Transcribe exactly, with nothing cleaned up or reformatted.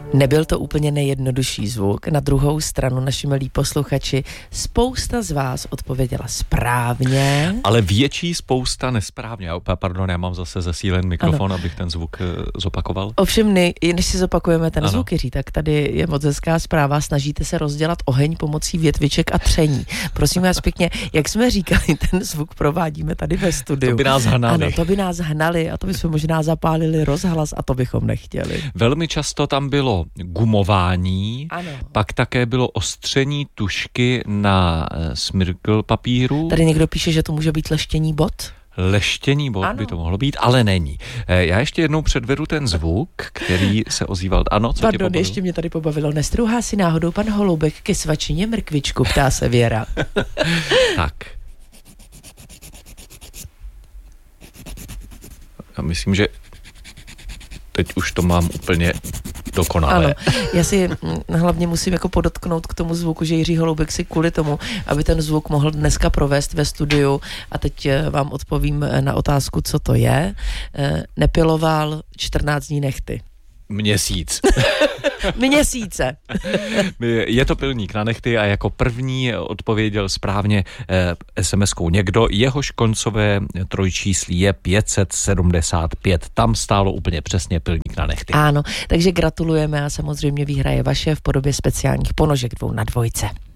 Nebyl to úplně nejjednodušší zvuk. Na druhou stranu, naši milí posluchači, spousta z vás odpověděla správně. Ale větší spousta nesprávně. Pardon, já mám zase zesílen mikrofon, ano. abych ten zvuk zopakoval. Ovšem, ne, než si zopakujeme ten ano. zvuk, Jiří, tak tady je moc hezká zpráva. Snažíte se rozdělat oheň pomocí větviček a tření. Prosím vás pěkně, jak jsme říkali, ten zvuk provádíme tady ve studiu. To by nás hnali. Ano, to by nás hnali a to bychom možná zapálili rozhlas a to bychom nechtěli. Velmi často tam bylo gumování, ano. pak také bylo ostření tušky na smrkl papíru. Tady někdo píše, že to může být leštění bot. Leštění bod by to mohlo být, ale není. Já ještě jednou předvedu ten zvuk, který se ozýval. Ano, co Pardon, tě pobavilo? ještě mě tady pobavilo. Nestruhá si náhodou pan Holoubek ke svačině mrkvičku, ptá se Věra. Tak. Já myslím, že teď už to mám úplně dokonale. Ano, já si hlavně musím jako podotknout k tomu zvuku, že Jiří Holoubek si kvůli tomu, aby ten zvuk mohl dneska provést ve studiu, a teď vám odpovím na otázku, co to je, nepiloval čtrnáct dní nechty. Měsíc. Měsíce. Je to pilník na nechty a jako první odpověděl správně eh, es em eskou někdo, jehož koncové trojčíslí je pět set sedmdesát pět. Tam stálo úplně přesně pilník na nechty. Ano, takže gratulujeme a samozřejmě výhra je vaše v podobě speciálních ponožek dvou na dvojce.